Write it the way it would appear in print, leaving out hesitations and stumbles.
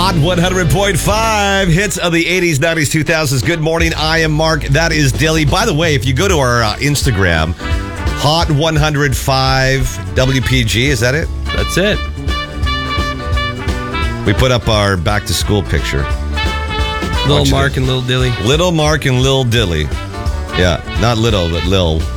Hot 100.5 hits of the 80s, 90s, 2000s. Good morning. I am Mark. That is Dilly. By the way, if you go to our Instagram, Hot 105 WPG, is that it? That's it. We put up our back to school picture. Little Mark and Little Dilly. Little Mark and Lil Dilly. Yeah, not little, but Lil.